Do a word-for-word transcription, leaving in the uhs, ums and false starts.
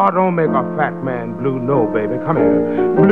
don't make a fat man blue. No, baby. Come here. Blue.